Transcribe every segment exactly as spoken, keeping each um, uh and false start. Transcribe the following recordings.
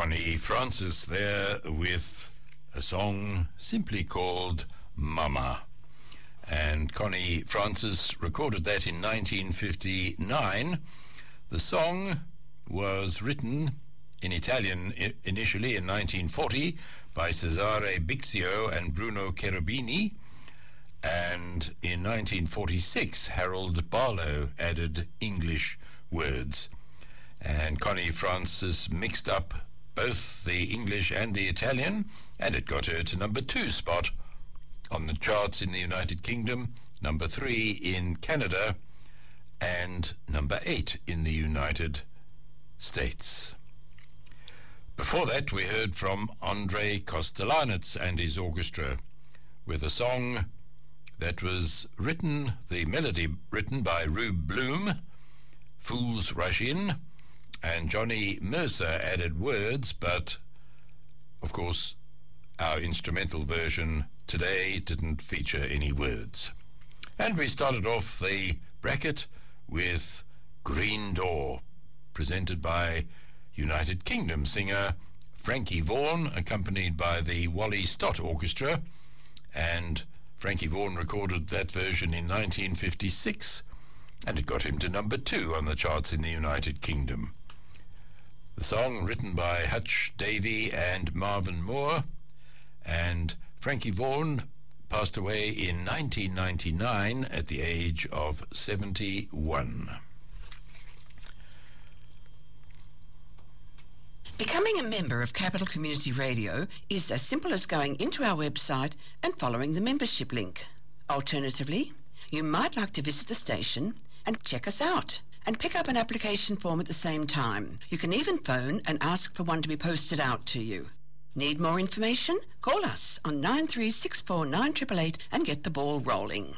Connie Francis there with a song simply called Mama. And Connie Francis recorded that in nineteen fifty-nine. The song was written in Italian I- initially in nineteen forty by Cesare Bixio and Bruno Cherubini, and in nineteen forty-six Harold Barlow added English words. And Connie Francis mixed up both the English and the Italian, and it got her to number two spot on the charts in the United Kingdom, number three in Canada, and number eight in the United States. Before that, we heard from Andre Kostelanetz and his orchestra with a song that was written, the melody written by Rube Bloom, Fools Rush In, and Johnny Mercer added words, but of course our instrumental version today didn't feature any words. And we started off the bracket with Green Door, presented by United Kingdom singer Frankie Vaughan, accompanied by the Wally Stott Orchestra, and Frankie Vaughan recorded that version in nineteen fifty-six, and it got him to number two on the charts in the United Kingdom. The song written by Hutch Davey and Marvin Moore, and Frankie Vaughan passed away in nineteen ninety-nine at the age of seventy-one. Becoming a member of Capital Community Radio is as simple as going into our website and following the membership link. Alternatively, you might like to visit the station and check us out and pick up an application form at the same time. You can even phone and ask for one to be posted out to you. Need more information? Call us on nine three six four nine eight eight eight and get the ball rolling.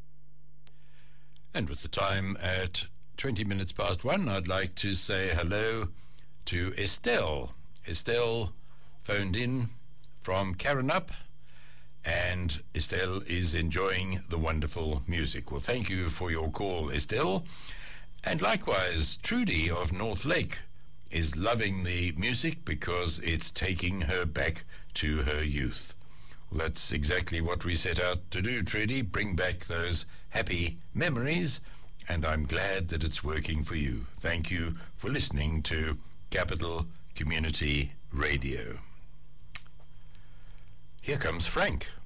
And with the time at twenty minutes past one, I'd like to say hello to Estelle. Estelle phoned in from Karrinyup, and Estelle is enjoying the wonderful music. Well, thank you for your call, Estelle. And likewise, Trudy of North Lake is loving the music because it's taking her back to her youth. Well, that's exactly what we set out to do, Trudy, bring back those happy memories, and I'm glad that it's working for you. Thank you for listening to Capital Community Radio. Here comes Frank.